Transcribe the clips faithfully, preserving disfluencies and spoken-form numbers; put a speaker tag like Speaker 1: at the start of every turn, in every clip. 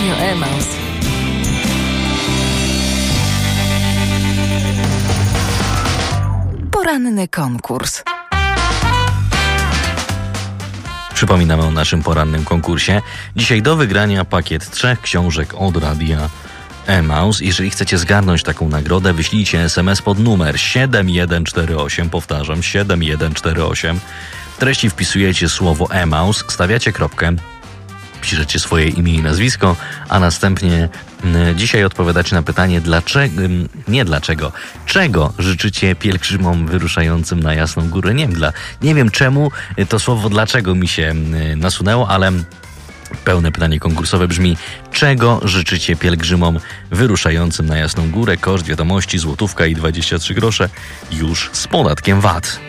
Speaker 1: Radio Emaus. Poranny konkurs.
Speaker 2: Przypominamy o naszym porannym konkursie. Dzisiaj do wygrania pakiet trzech książek od Radia Emaus. Jeżeli chcecie zgarnąć taką nagrodę, wyślijcie es em es pod numer siedem jeden cztery osiem. Powtarzam, siedem jeden cztery osiem. W treści wpisujecie słowo Emaus, stawiacie kropkę, piszecie swoje imię i nazwisko, a następnie y, dzisiaj odpowiadacie na pytanie dlaczego, y, nie dlaczego, czego życzycie pielgrzymom wyruszającym na Jasną Górę. Nie wiem, dla, nie wiem czemu y, to słowo dlaczego mi się y, nasunęło, ale pełne pytanie konkursowe brzmi: czego życzycie pielgrzymom wyruszającym na Jasną Górę? Koszt wiadomości złotówka i dwadzieścia trzy grosze już z podatkiem V A T.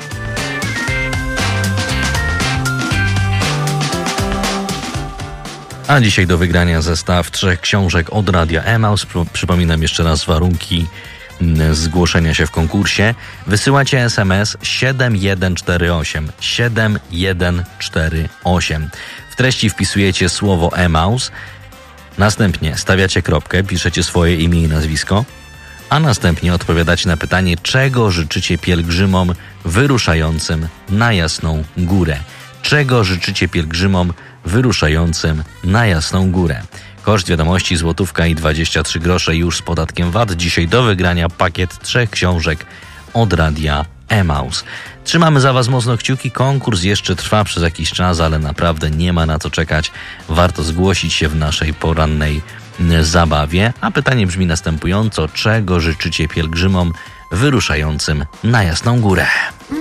Speaker 2: A dzisiaj do wygrania zestaw trzech książek od Radia Emaus. Przypominam jeszcze raz warunki zgłoszenia się w konkursie. Wysyłacie es em es siedem jeden cztery osiem. siedem jeden cztery osiem. W treści wpisujecie słowo Emaus. Następnie stawiacie kropkę, piszecie swoje imię i nazwisko. A następnie odpowiadacie na pytanie, czego życzycie pielgrzymom wyruszającym na Jasną Górę. Czego życzycie pielgrzymom wyruszającym na Jasną Górę? Koszt wiadomości złotówka i dwadzieścia trzy grosze już z podatkiem V A T. Dzisiaj do wygrania pakiet trzech książek od Radia Emaus. Trzymamy za Was mocno kciuki. Konkurs jeszcze trwa przez jakiś czas, ale naprawdę nie ma na co czekać. Warto zgłosić się w naszej porannej zabawie. A pytanie brzmi następująco: czego życzycie pielgrzymom wyruszającym na Jasną Górę?